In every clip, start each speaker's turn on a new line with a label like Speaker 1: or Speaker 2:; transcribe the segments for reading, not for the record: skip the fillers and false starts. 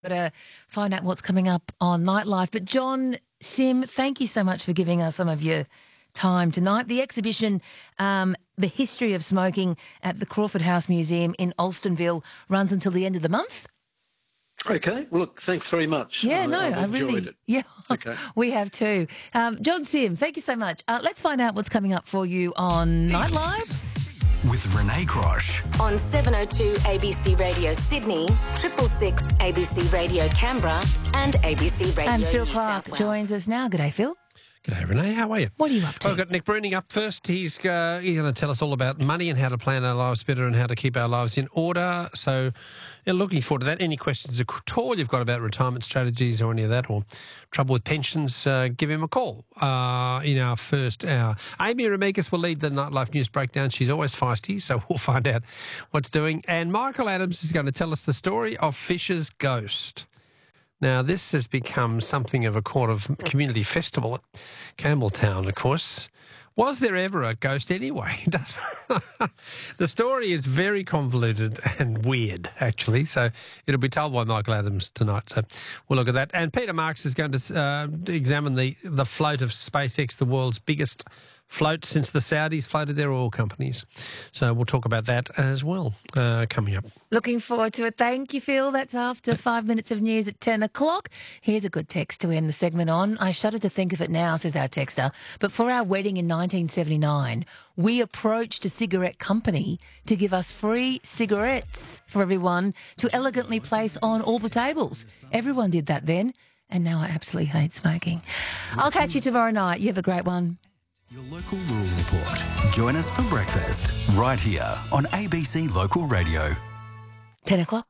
Speaker 1: to find out what's coming up on Nightlife. But John Sim, thank you so much for giving us some of your time tonight. The exhibition, The History of Smoking at the Crawford House Museum in Alstonville runs until the end of the month.
Speaker 2: Okay. Well, look, thanks very much.
Speaker 1: Yeah,
Speaker 2: I've enjoyed it.
Speaker 1: Yeah,
Speaker 2: Okay.
Speaker 1: We have too. John Sim, thank you so much. Let's find out what's coming up for you on Nightlife.
Speaker 3: With Renee Crosh.
Speaker 4: On 702 ABC Radio Sydney, 666 ABC Radio Canberra and ABC Radio
Speaker 1: And Phil
Speaker 4: New
Speaker 1: Clark
Speaker 4: South Wales.
Speaker 1: joins us now. G'day, Phil.
Speaker 5: G'day, Renee. How are you?
Speaker 1: What are you up to?
Speaker 5: I've got Nick Bruning up first. He's going to tell us all about money and how to plan our lives better and how to keep our lives in order. So, looking forward to that. Any questions at all you've got about retirement strategies or any of that or trouble with pensions, give him a call in our first hour. Amy Ramekis will lead the Nightlife News Breakdown. She's always feisty, so we'll find out what's doing. And Michael Adams is going to tell us the story of Fisher's Ghost. Now, this has become something of a community festival at Campbelltown, of course. Was there ever a ghost anyway? The story is very convoluted and weird, actually, so it'll be told by Michael Adams tonight, so we'll look at that. And Peter Marks is going to examine the float of SpaceX, the world's biggest float since the Saudis floated their oil companies. So we'll talk about that as well coming up.
Speaker 1: Looking forward to it. Thank you, Phil. That's after 5 minutes of news at 10 o'clock. Here's a good text to end the segment on. I shudder to think of it now, says our texter, but for our wedding in 1979, we approached a cigarette company to give us free cigarettes for everyone to elegantly place on all the tables. Everyone did that then, and now I absolutely hate smoking. I'll catch you tomorrow night. You have a great one.
Speaker 3: Your local rural report. Join us for breakfast right here on ABC Local Radio.
Speaker 1: 10 o'clock.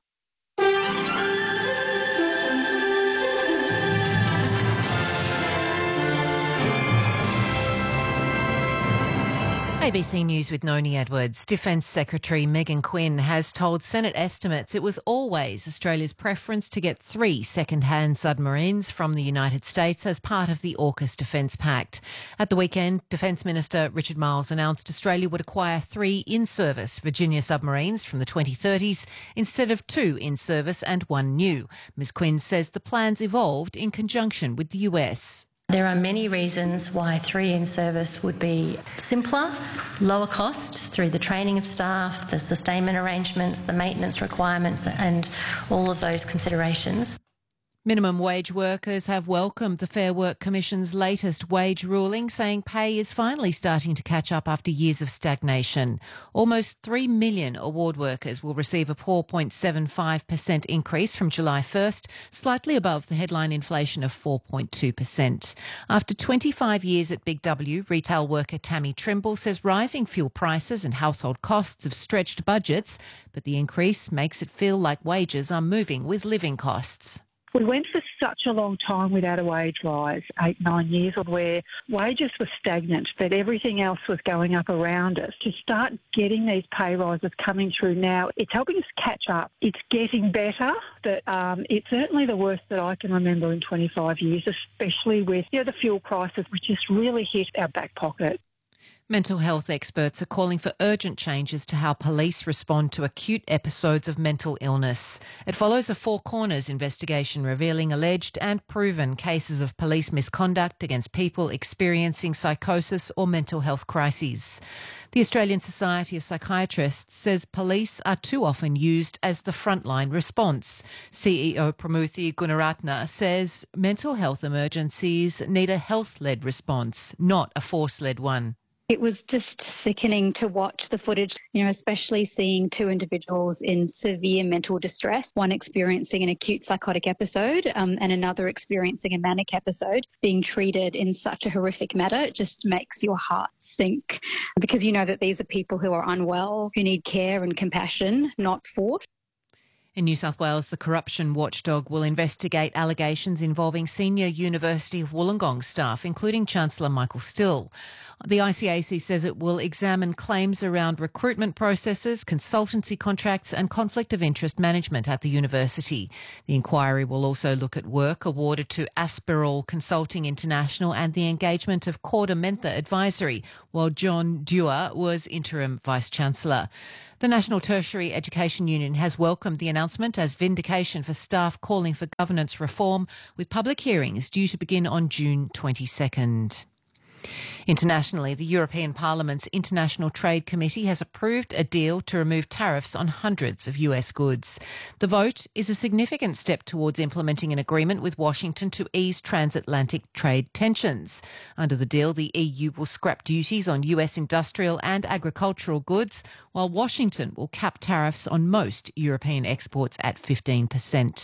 Speaker 6: ABC News with Noni Edwards. Defence Secretary Megan Quinn has told Senate estimates it was always Australia's preference to get 3 second-hand submarines from the United States as part of the AUKUS Defence Pact. At the weekend, Defence Minister Richard Marles announced Australia would acquire 3 in-service Virginia submarines from the 2030s instead of 2 in-service and 1 new. Ms Quinn says the plans evolved in conjunction with the US.
Speaker 7: There are many reasons why 3 in service would be simpler, lower cost through the training of staff, the sustainment arrangements, the maintenance requirements and all of those considerations.
Speaker 6: Minimum wage workers have welcomed the Fair Work Commission's latest wage ruling, saying pay is finally starting to catch up after years of stagnation. Almost 3 million award workers will receive a 4.75% increase from July 1st, slightly above the headline inflation of 4.2%. After 25 years at Big W, retail worker Tammy Trimble says rising fuel prices and household costs have stretched budgets, but the increase makes it feel like wages are moving with living costs.
Speaker 8: We went for such a long time without a wage rise, 8-9 years, where wages were stagnant, but everything else was going up around us. To start getting these pay rises coming through now, it's helping us catch up. It's getting better, but it's certainly the worst that I can remember in 25 years, especially with the fuel prices, which just really hit our back pocket.
Speaker 6: Mental health experts are calling for urgent changes to how police respond to acute episodes of mental illness. It follows a Four Corners investigation revealing alleged and proven cases of police misconduct against people experiencing psychosis or mental health crises. The Australian Society of Psychiatrists says police are too often used as the frontline response. CEO Pramuthi Gunaratna says mental health emergencies need a health-led response, not a force-led one.
Speaker 9: It was just sickening to watch the footage, especially seeing 2 individuals in severe mental distress, one experiencing an acute psychotic episode and another experiencing a manic episode, being treated in such a horrific manner. It just makes your heart sink because you know that these are people who are unwell, who need care and compassion, not force.
Speaker 6: In New South Wales, the corruption watchdog will investigate allegations involving senior University of Wollongong staff, including Chancellor Michael Still. The ICAC says it will examine claims around recruitment processes, consultancy contracts and conflict of interest management at the university. The inquiry will also look at work awarded to Aspirall Consulting International and the engagement of Corda Mentha Advisory, while John Dewar was interim Vice-Chancellor. The National Tertiary Education Union has welcomed the announcement as vindication for staff calling for governance reform, with public hearings due to begin on June 22nd. Internationally, the European Parliament's International Trade Committee has approved a deal to remove tariffs on hundreds of US goods. The vote is a significant step towards implementing an agreement with Washington to ease transatlantic trade tensions. Under the deal, the EU will scrap duties on US industrial and agricultural goods, while Washington will cap tariffs on most European exports at 15%.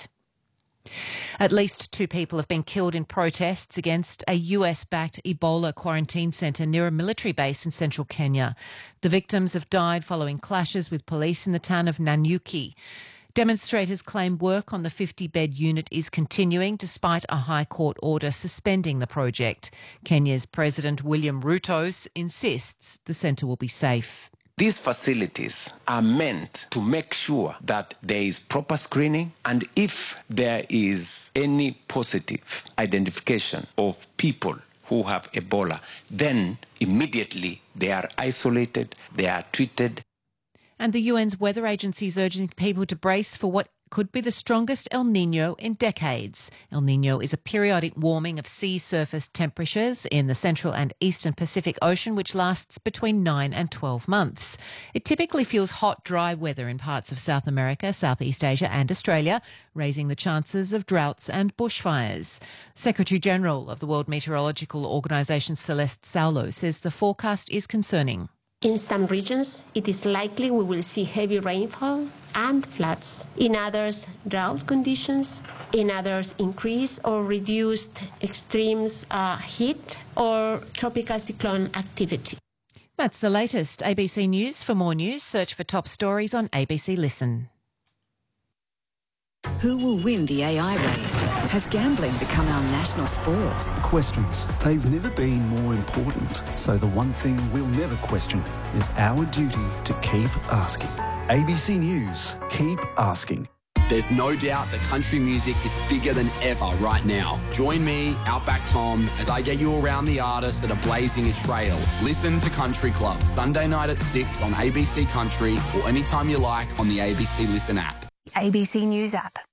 Speaker 6: At least 2 people have been killed in protests against a US-backed Ebola quarantine centre near a military base in central Kenya. The victims have died following clashes with police in the town of Nanyuki. Demonstrators claim work on the 50-bed unit is continuing despite a High Court order suspending the project. Kenya's President William Ruto insists the centre will be safe.
Speaker 10: These facilities are meant to make sure that there is proper screening, and if there is any positive identification of people who have Ebola, then immediately they are isolated, they are treated.
Speaker 6: And the UN's weather agency is urging people to brace for what could be the strongest El Niño in decades. El Niño is a periodic warming of sea surface temperatures in the central and eastern Pacific Ocean, which lasts between 9 and 12 months. It typically fuels hot, dry weather in parts of South America, Southeast Asia and Australia, raising the chances of droughts and bushfires. Secretary-General of the World Meteorological Organization, Celeste Saulo, says the forecast is concerning.
Speaker 11: In some regions, it is likely we will see heavy rainfall and floods. In others, drought conditions. In others, increased or reduced extremes heat or tropical cyclone activity.
Speaker 6: That's the latest ABC News. For more news, search for top stories on ABC Listen.
Speaker 12: Who will win the AI race? Has gambling become our national sport?
Speaker 13: Questions. They've never been more important. So the one thing we'll never question is our duty to keep asking. ABC News. Keep asking.
Speaker 14: There's no doubt that country music is bigger than ever right now. Join me, Outback Tom, as I get you around the artists that are blazing a trail. Listen to Country Club, Sunday night at 6 on ABC Country or anytime you like on the ABC Listen app.
Speaker 15: ABC News app.